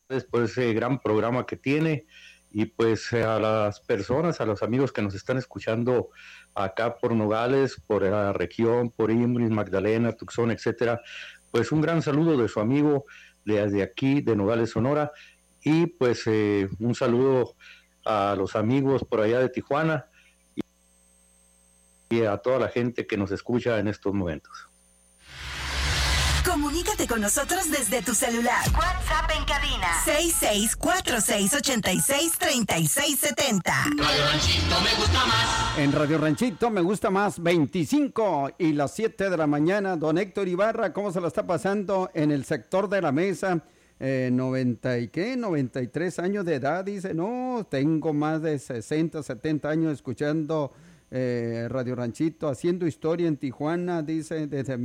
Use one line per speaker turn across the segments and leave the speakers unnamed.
por ese gran programa que tiene y pues a las personas, a los amigos que nos están escuchando acá por Nogales, por la región, por Imbris, Magdalena, Tucson, etcétera, pues un gran saludo de su amigo desde aquí de Nogales, Sonora, y pues un saludo a los amigos por allá de Tijuana y a toda la gente que nos escucha en estos momentos.
Comunícate con nosotros desde tu celular. WhatsApp en cabina 6646863670.
Radio Ranchito me gusta más.
En Radio Ranchito me gusta más 25 y las 7 de la mañana. Don Héctor Ibarra, ¿cómo se lo está pasando en el sector de la mesa? 93 años de edad, dice. No, tengo más de 60, 70 años escuchando Radio Ranchito, haciendo historia en Tijuana, dice, desde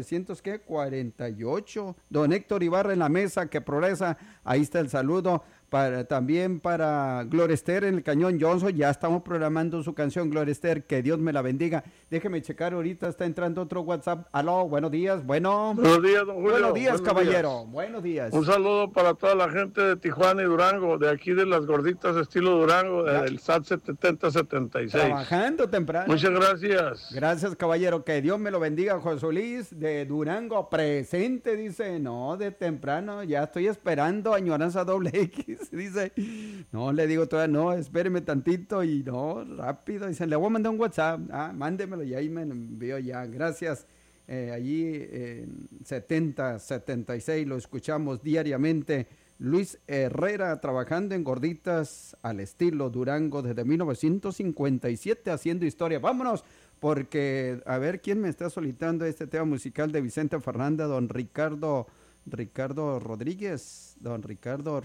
1948. Don Héctor Ibarra en la mesa que progresa, ahí está el saludo. También para Gloria Esther en el Cañón Johnson, ya estamos programando su canción, Gloria Esther, que Dios me la bendiga. Déjeme checar, ahorita está entrando otro WhatsApp. Aló, buenos días,
Buenos días, don Julio.
Buenos días, caballero.
Días.
Buenos días.
Un saludo para toda la gente de Tijuana y Durango, de aquí de las gorditas estilo Durango, del SAT 7076.
Trabajando temprano.
Muchas gracias.
Gracias, caballero, que Dios me lo bendiga. José Luis de Durango, presente, dice, no, de temprano, ya estoy esperando añoranza doble X. Dice, no, le digo todavía, no, espéreme tantito y no, rápido. Dice, le voy a mandar un WhatsApp. Mándemelo y ahí me lo envío ya. Gracias. Allí en 76 lo escuchamos diariamente. Luis Herrera trabajando en gorditas al estilo Durango desde 1957 haciendo historia. Vámonos, porque a ver quién me está solicitando este tema musical de Vicente Fernández, don Ricardo Ruiz, don Ricardo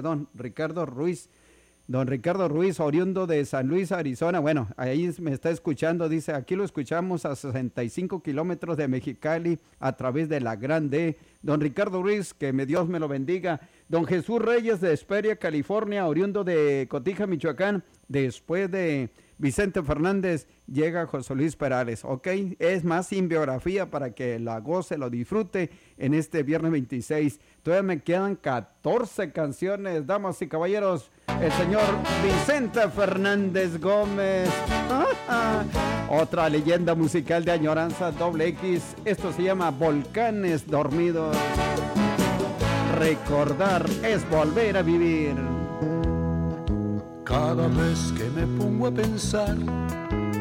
Ruiz, oriundo de San Luis, Arizona. Bueno, ahí me está escuchando, dice, aquí lo escuchamos a 65 kilómetros de Mexicali a través de la Grande. Don Ricardo Ruiz, que Dios me lo bendiga. Don Jesús Reyes de Hesperia, California, oriundo de Cotija, Michoacán. Después de Vicente Fernández llega José Luis Perales, ¿ok? Es más sin biografía para que la goce, lo disfrute en este viernes 26. Todavía me quedan 14 canciones, damas y caballeros. El señor Vicente Fernández Gómez. Otra leyenda musical de añoranza doble X. Esto se llama Volcanes Dormidos. Recordar es volver a vivir.
Cada vez que me pongo a pensar